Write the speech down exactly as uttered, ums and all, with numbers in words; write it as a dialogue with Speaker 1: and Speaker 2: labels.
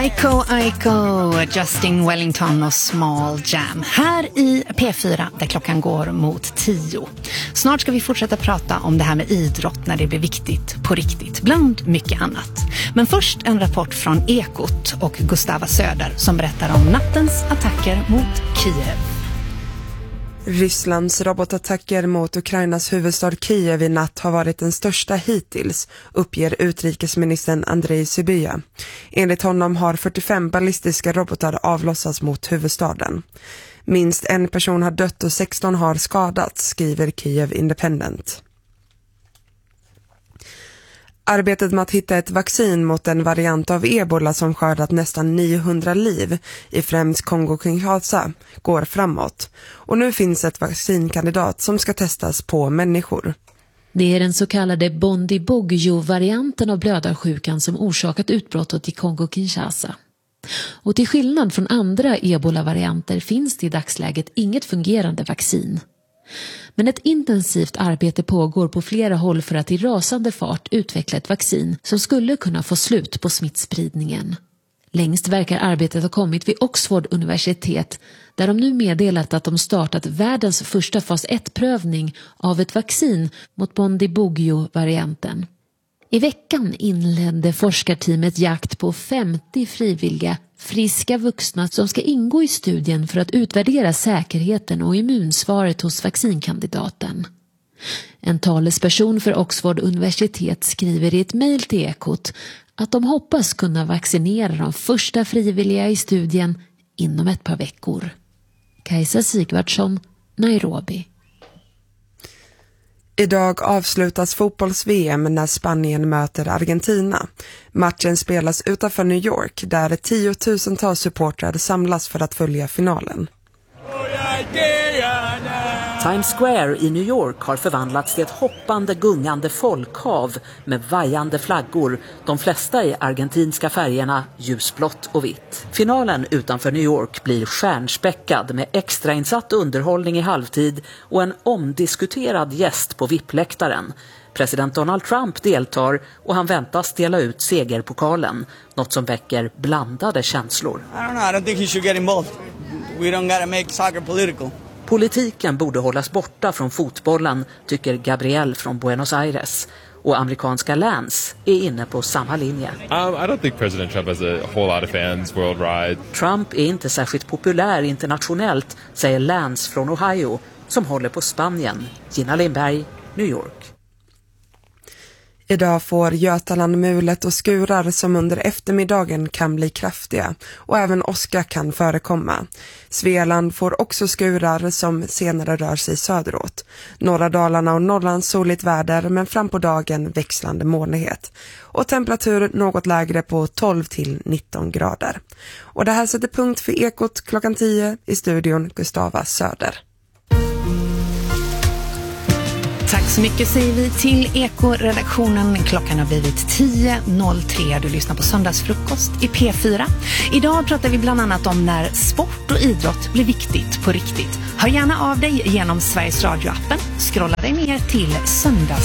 Speaker 1: Aiko Aiko, Justin Wellington och Small Jam. Här i P fyra där klockan går mot tio. Snart ska vi fortsätta prata om det här med idrott när det blir viktigt på riktigt, bland mycket annat. Men först en rapport från Ekot och Gustava Söder som berättar om nattens attacker mot Kiev.
Speaker 2: Rysslands robotattacker mot Ukrainas huvudstad Kiev i natt har varit den största hittills, uppger utrikesministern Andrei Sybiha. Enligt honom har fyrtiofem ballistiska robotar avlossats mot huvudstaden. Minst en person har dött och sexton har skadats, skriver Kiev Independent. Arbetet med att hitta ett vaccin mot en variant av ebola som skördat nästan niohundra liv i främst Kongo-Kinshasa går framåt. Och nu finns ett vaccinkandidat som ska testas på människor.
Speaker 3: Det är den så kallade Bundibugyo-varianten av blödarsjukan som orsakat utbrottet i Kongo-Kinshasa. Och till skillnad från andra ebola-varianter finns det i dagsläget inget fungerande vaccin. Men ett intensivt arbete pågår på flera håll för att i rasande fart utveckla ett vaccin som skulle kunna få slut på smittspridningen. Längst verkar arbetet ha kommit vid Oxford universitet där de nu meddelat att de startat världens första fas ett-prövning av ett vaccin mot Bundibugyo-varianten. I veckan inledde forskarteamet jakt på femtio frivilliga, friska vuxna som ska ingå i studien för att utvärdera säkerheten och immunsvaret hos vaccinkandidaten. En talesperson för Oxford universitet skriver i ett mejl till Ekot att de hoppas kunna vaccinera de första frivilliga i studien inom ett par veckor. Kajsa Sigvardsson, Nairobi.
Speaker 2: Idag avslutas fotbolls-V M när Spanien möter Argentina. Matchen spelas utanför New York där tiotusentals supportrar samlas för att följa finalen.
Speaker 4: Times Square i New York har förvandlats till ett hoppande, gungande folkhav med vajande flaggor, de flesta i argentinska färgerna ljusblått och vitt. Finalen utanför New York blir stjärnspäckad med extrainsatt underhållning i halvtid och en omdiskuterad gäst på V I P-läktaren. President Donald Trump deltar och han väntas dela ut segerpokalen, något som väcker blandade känslor.
Speaker 5: I don't know, I don't think he should get involved. We don't gotta make soccer political.
Speaker 4: Politiken borde hållas borta från fotbollen, tycker Gabriel från Buenos Aires. Och amerikanska Lance är inne på samma linje.
Speaker 6: Um, I don't think President Trump has a whole lot of fans worldwide.
Speaker 4: Trump är inte särskilt populär internationellt, säger Lance från Ohio, som håller på Spanien. Gina Lindberg, New York.
Speaker 2: Idag får Götaland mulet och skurar som under eftermiddagen kan bli kraftiga och även åska kan förekomma. Svealand får också skurar som senare rör sig söderåt. Norra Dalarna och Norrland soligt väder men fram på dagen växlande molnighet. Och temperatur något lägre på tolv till nitton grader. Och det här sätter punkt för Ekot klockan tio i studion Gustava Söder.
Speaker 1: Tack så mycket säger vi till Eko-redaktionen. Klockan har blivit tio noll tre. Du lyssnar på Söndagsfrukost i P fyra. Idag pratar vi bland annat om när sport och idrott blir viktigt på riktigt. Hör gärna av dig genom Sveriges Radio-appen. Scrolla dig ner till söndags.